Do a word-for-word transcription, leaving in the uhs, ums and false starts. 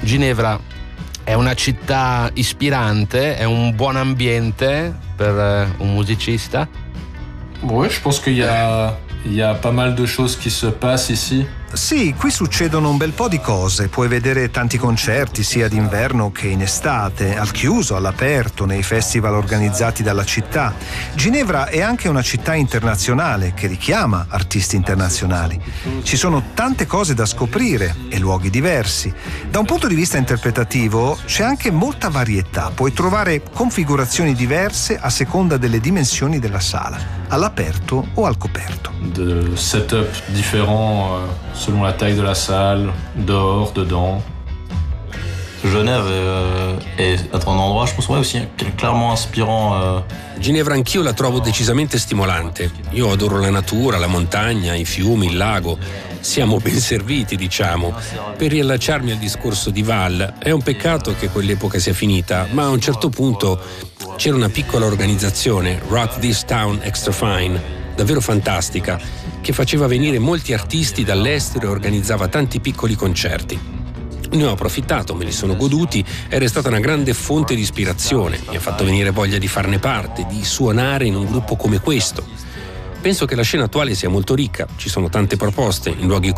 Ginevra è una città ispirante, è un buon ambiente per un musicista. Ouais, je pense qu'il y a, il y a pas mal de choses qui se passent ici. Sì, qui succedono un bel po' di cose. Puoi vedere tanti concerti sia d'inverno che in estate, al chiuso, all'aperto, nei festival organizzati dalla città. Ginevra è anche una città internazionale che richiama artisti internazionali. Ci sono tante cose da scoprire e luoghi diversi. Da un punto di vista interpretativo c'è anche molta varietà. Puoi trovare configurazioni diverse a seconda delle dimensioni della sala, all'aperto o al coperto. De setup différents euh, selon la taille de la salle, dehors, dedans. Genève euh, est un endroit, je pense, ouais, aussi clairement inspirant. Euh... Ginevra anch'io la trovo decisamente stimolante. Io adoro la natura, la montagna, i fiumi, il lago. Siamo ben serviti, diciamo. Per riallacciarmi al discorso di Val, è un peccato che quell'epoca sia finita, ma a un certo punto c'era una piccola organizzazione, Rock This Town Extra Fine, davvero fantastica, che faceva venire molti artisti dall'estero e organizzava tanti piccoli concerti. Ne ho approfittato, me li sono goduti, era stata una grande fonte di ispirazione, mi ha fatto venire voglia di farne parte, di suonare in un gruppo come questo. Penso che la scena attuale sia molto ricca, ci sono tante proposte in luoghi